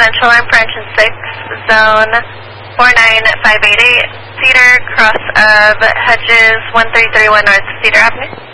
Central Line for engine 6, zone 49588, Cedar, cross of Hedges 1331 North Cedar Avenue.